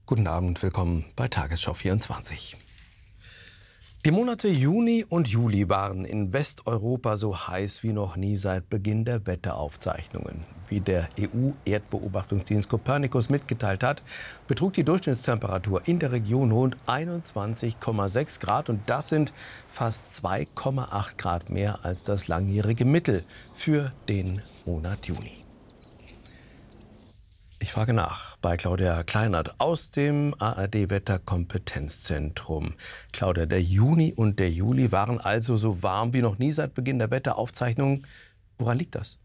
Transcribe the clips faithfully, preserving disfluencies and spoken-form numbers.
Guten Abend, willkommen bei Tagesschau vierundzwanzig. Die Monate Juni und Juli waren in Westeuropa so heiß wie noch nie seit Beginn der Wetteraufzeichnungen. Wie der E U-Erdbeobachtungsdienst Copernicus mitgeteilt hat, betrug die Durchschnittstemperatur in der Region rund einundzwanzig Komma sechs Grad. Und das sind fast zwei Komma acht Grad mehr als das langjährige Mittel für den Monat Juni. Ich frage nach bei Claudia Kleinert aus dem A R D-Wetterkompetenzzentrum. Claudia, der Juni und der Juli waren also so warm wie noch nie seit Beginn der Wetteraufzeichnungen. Woran liegt das?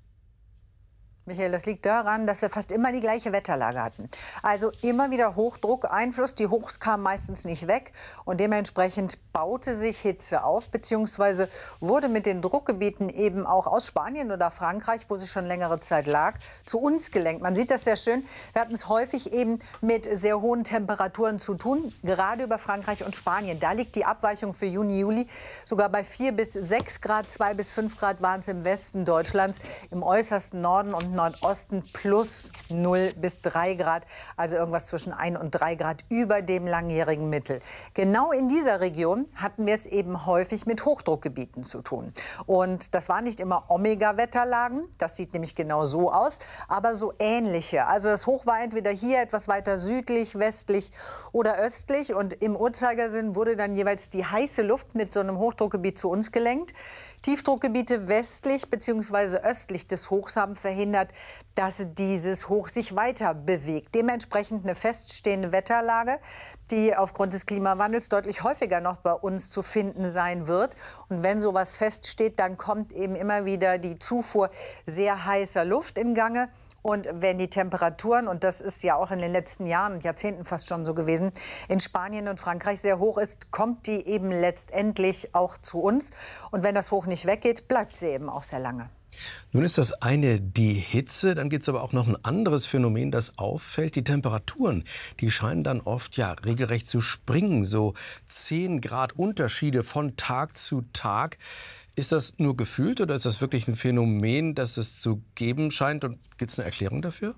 Michael, das liegt daran, dass wir fast immer die gleiche Wetterlage hatten. Also immer wieder Hochdruckeinfluss. Die Hochs kamen meistens nicht weg und dementsprechend baute sich Hitze auf, beziehungsweise wurde mit den Druckgebieten eben auch aus Spanien oder Frankreich, wo sie schon längere Zeit lag, zu uns gelenkt. Man sieht das sehr schön. Wir hatten es häufig eben mit sehr hohen Temperaturen zu tun, gerade über Frankreich und Spanien. Da liegt die Abweichung für Juni, Juli sogar bei vier bis sechs Grad. zwei bis fünf Grad waren es im Westen Deutschlands, im äußersten Norden und Nordosten plus null bis drei Grad, also irgendwas zwischen ein und drei Grad über dem langjährigen Mittel. Genau in dieser Region hatten wir es eben häufig mit Hochdruckgebieten zu tun. Und das waren nicht immer Omega-Wetterlagen, das sieht nämlich genau so aus, aber so ähnliche. Also das Hoch war entweder hier etwas weiter südlich, westlich oder östlich und im Uhrzeigersinn wurde dann jeweils die heiße Luft mit so einem Hochdruckgebiet zu uns gelenkt. Tiefdruckgebiete westlich bzw. östlich des Hochs haben verhindert, dass dieses Hoch sich weiter bewegt. Dementsprechend eine feststehende Wetterlage, die aufgrund des Klimawandels deutlich häufiger noch bei uns zu finden sein wird. Und wenn sowas feststeht, dann kommt eben immer wieder die Zufuhr sehr heißer Luft in Gange. Und wenn die Temperaturen, und das ist ja auch in den letzten Jahren und Jahrzehnten fast schon so gewesen, in Spanien und Frankreich sehr hoch ist, kommt die eben letztendlich auch zu uns. Und wenn das Hoch nicht weggeht, bleibt sie eben auch sehr lange. Nun ist das eine die Hitze, dann gibt es aber auch noch ein anderes Phänomen, das auffällt. Die Temperaturen, die scheinen dann oft ja regelrecht zu springen, so zehn Grad Unterschiede von Tag zu Tag. Ist das nur gefühlt oder ist das wirklich ein Phänomen, das es zu geben scheint? Und gibt es eine Erklärung dafür?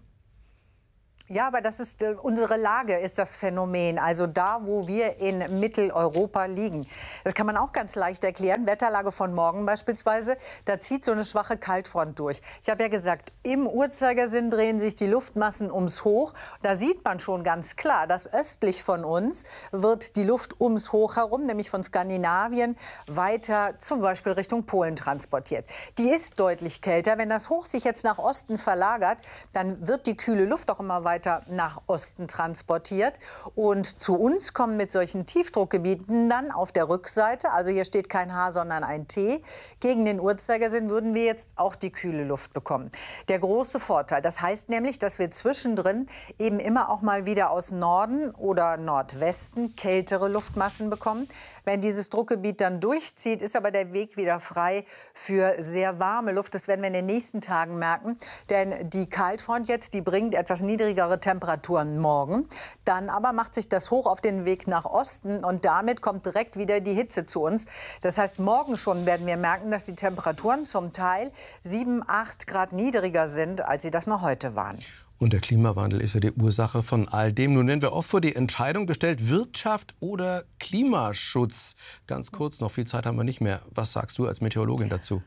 Ja, aber das ist äh, unsere Lage, ist das Phänomen. Also da, wo wir in Mitteleuropa liegen. Das kann man auch ganz leicht erklären. Wetterlage von morgen beispielsweise, da zieht so eine schwache Kaltfront durch. Ich habe ja gesagt, im Uhrzeigersinn drehen sich die Luftmassen ums Hoch. Da sieht man schon ganz klar, dass östlich von uns wird die Luft ums Hoch herum, nämlich von Skandinavien, weiter zum Beispiel Richtung Polen transportiert. Die ist deutlich kälter. Wenn das Hoch sich jetzt nach Osten verlagert, dann wird die kühle Luft auch immer weiter nach Osten transportiert. Und zu uns kommen mit solchen Tiefdruckgebieten dann auf der Rückseite, also hier steht kein H, sondern ein T, gegen den Uhrzeigersinn würden wir jetzt auch die kühle Luft bekommen. Der große Vorteil, das heißt nämlich, dass wir zwischendrin eben immer auch mal wieder aus Norden oder Nordwesten kältere Luftmassen bekommen. Wenn dieses Druckgebiet dann durchzieht, ist aber der Weg wieder frei für sehr warme Luft. Das werden wir in den nächsten Tagen merken, denn die Kaltfront jetzt, die bringt etwas niedrigere Temperaturen morgen. Dann aber macht sich das Hoch auf den Weg nach Osten und damit kommt direkt wieder die Hitze zu uns. Das heißt, morgen schon werden wir merken, dass die Temperaturen zum Teil sieben, acht Grad niedriger sind, als sie das noch heute waren. Und der Klimawandel ist ja die Ursache von all dem. Nun werden wir oft vor die Entscheidung gestellt, Wirtschaft oder Klimaschutz. Ganz kurz, noch viel Zeit haben wir nicht mehr. Was sagst du als Meteorologin dazu?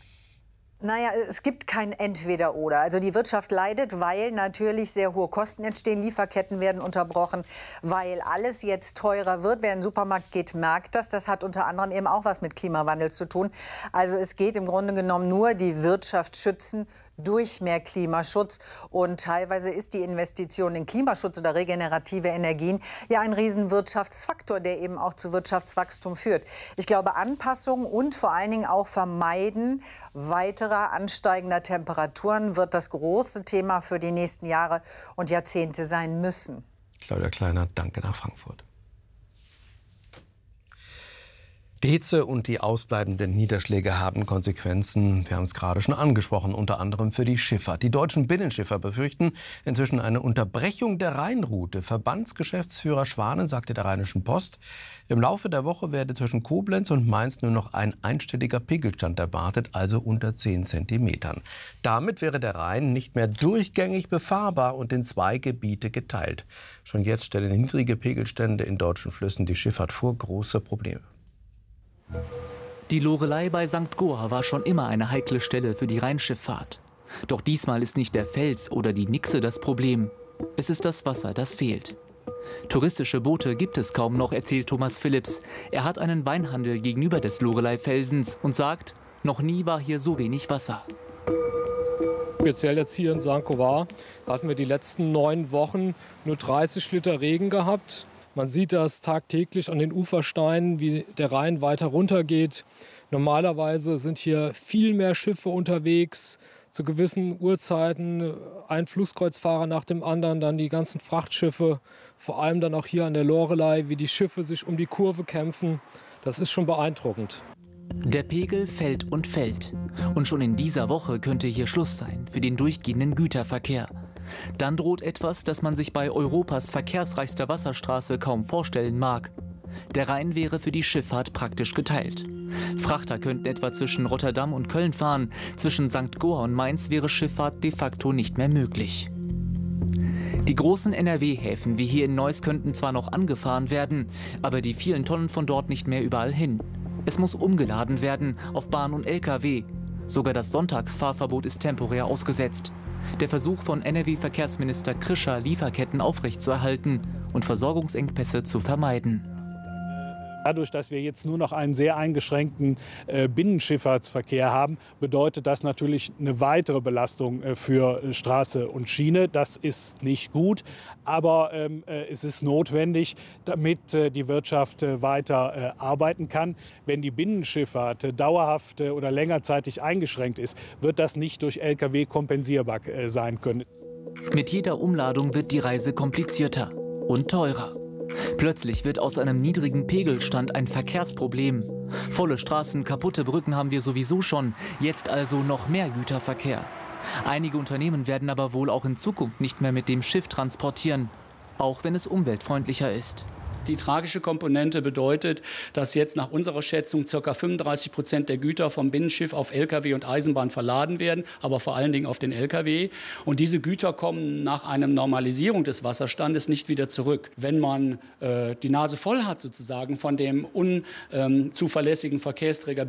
Naja, es gibt kein Entweder-Oder. Also die Wirtschaft leidet, weil natürlich sehr hohe Kosten entstehen. Lieferketten werden unterbrochen, weil alles jetzt teurer wird. Wer in den Supermarkt geht, merkt das. Das hat unter anderem eben auch was mit Klimawandel zu tun. Also es geht im Grunde genommen nur die Wirtschaft schützen durch mehr Klimaschutz. Und teilweise ist die Investition in Klimaschutz oder regenerative Energien ja ein Riesenwirtschaftsfaktor, der eben auch zu Wirtschaftswachstum führt. Ich glaube, Anpassung und vor allen Dingen auch Vermeiden weiterer ansteigender Temperaturen wird das große Thema für die nächsten Jahre und Jahrzehnte sein müssen. Claudia Kleinert, danke nach Frankfurt. Die Hitze und die ausbleibenden Niederschläge haben Konsequenzen. Wir haben es gerade schon angesprochen, unter anderem für die Schifffahrt. Die deutschen Binnenschiffer befürchten inzwischen eine Unterbrechung der Rheinroute. Verbandsgeschäftsführer Schwanen sagte der Rheinischen Post, im Laufe der Woche werde zwischen Koblenz und Mainz nur noch ein einstelliger Pegelstand erwartet, also unter zehn Zentimetern. Damit wäre der Rhein nicht mehr durchgängig befahrbar und in zwei Gebiete geteilt. Schon jetzt stellen niedrige Pegelstände in deutschen Flüssen die Schifffahrt vor große Probleme. Die Loreley bei Sankt Goar war schon immer eine heikle Stelle für die Rheinschifffahrt. Doch diesmal ist nicht der Fels oder die Nixe das Problem. Es ist das Wasser, das fehlt. Touristische Boote gibt es kaum noch, erzählt Thomas Philipps. Er hat einen Weinhandel gegenüber des Loreley-Felsens und sagt, noch nie war hier so wenig Wasser. Speziell jetzt hier in Sankt Goar hatten wir die letzten neun Wochen nur dreißig Liter Regen gehabt. Man sieht das tagtäglich an den Ufersteinen, wie der Rhein weiter runtergeht. Normalerweise sind hier viel mehr Schiffe unterwegs, zu gewissen Uhrzeiten ein Flusskreuzfahrer nach dem anderen, dann die ganzen Frachtschiffe, vor allem dann auch hier an der Loreley, wie die Schiffe sich um die Kurve kämpfen. Das ist schon beeindruckend. Der Pegel fällt und fällt. Und schon in dieser Woche könnte hier Schluss sein für den durchgehenden Güterverkehr. Dann droht etwas, das man sich bei Europas verkehrsreichster Wasserstraße kaum vorstellen mag. Der Rhein wäre für die Schifffahrt praktisch geteilt. Frachter könnten etwa zwischen Rotterdam und Köln fahren. Zwischen Sankt Goar und Mainz wäre Schifffahrt de facto nicht mehr möglich. Die großen N R W-Häfen wie hier in Neuss könnten zwar noch angefahren werden, aber die vielen Tonnen von dort nicht mehr überall hin. Es muss umgeladen werden auf Bahn und L K W. Sogar das Sonntagsfahrverbot ist temporär ausgesetzt. Der Versuch von N R W-Verkehrsminister Krischer, Lieferketten aufrechtzuerhalten und Versorgungsengpässe zu vermeiden. Dadurch, dass wir jetzt nur noch einen sehr eingeschränkten äh, Binnenschifffahrtsverkehr haben, bedeutet das natürlich eine weitere Belastung äh, für äh, Straße und Schiene. Das ist nicht gut, aber ähm, äh, es ist notwendig, damit äh, die Wirtschaft äh, weiter äh, arbeiten kann. Wenn die Binnenschifffahrt äh, dauerhaft äh, oder längerzeitig eingeschränkt ist, wird das nicht durch L K W kompensierbar äh, sein können. Mit jeder Umladung wird die Reise komplizierter und teurer. Plötzlich wird aus einem niedrigen Pegelstand ein Verkehrsproblem. Volle Straßen, kaputte Brücken haben wir sowieso schon, jetzt also noch mehr Güterverkehr. Einige Unternehmen werden aber wohl auch in Zukunft nicht mehr mit dem Schiff transportieren, auch wenn es umweltfreundlicher ist. Die tragische Komponente bedeutet, dass jetzt nach unserer Schätzung ca. fünfunddreißig Prozent der Güter vom Binnenschiff auf L K W und Eisenbahn verladen werden, aber vor allen Dingen auf den L K W. Und diese Güter kommen nach einer Normalisierung des Wasserstandes nicht wieder zurück. Wenn man äh, die Nase voll hat sozusagen von dem unzuverlässigen Verkehrsträger